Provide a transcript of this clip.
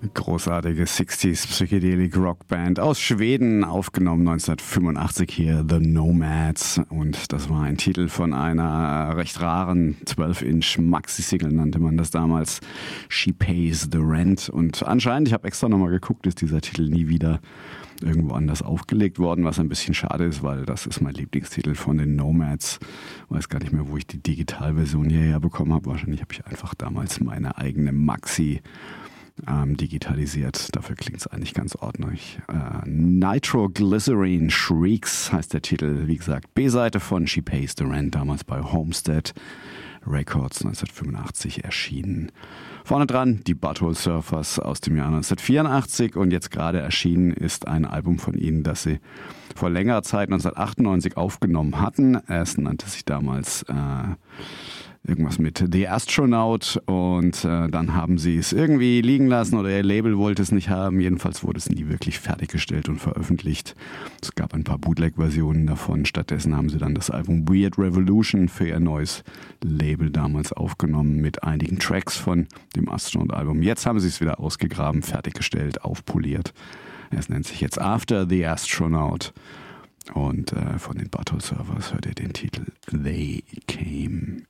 Großartige 60s Psychedelic Rockband aus Schweden, aufgenommen 1985 hier, The Nomads. Und das war ein Titel von einer recht raren 12-Inch Maxi-Single, nannte man das damals. She Pays the Rent. Und anscheinend, ich habe extra nochmal geguckt, ist dieser Titel nie wieder irgendwo anders aufgelegt worden, was ein bisschen schade ist, weil das ist mein Lieblingstitel von den Nomads. Ich weiß gar nicht mehr, wo ich die Digitalversion hierher bekommen habe. Wahrscheinlich habe ich einfach damals meine eigene Maxi digitalisiert. Dafür klingt es eigentlich ganz ordentlich. Nitroglycerine Shrieks heißt der Titel. Wie gesagt, B-Seite von She Pays the Rent, damals bei Homestead Records 1985 erschienen. Vorne dran die Butthole Surfers aus dem Jahr 1984 und jetzt gerade erschienen ist ein Album von ihnen, das sie vor längerer Zeit 1998 aufgenommen hatten. Es nannte sich damals irgendwas mit The Astronaut und dann haben sie es irgendwie liegen lassen oder ihr Label wollte es nicht haben. Jedenfalls wurde es nie wirklich fertiggestellt und veröffentlicht. Es gab ein paar Bootleg-Versionen davon. Stattdessen haben sie dann das Album Weird Revolution für ihr neues Label damals aufgenommen mit einigen Tracks von dem Astronaut-Album. Jetzt haben sie es wieder ausgegraben, fertiggestellt, aufpoliert. Es nennt sich jetzt After the Astronaut und von den Butthole Surfers hört ihr den Titel They Came.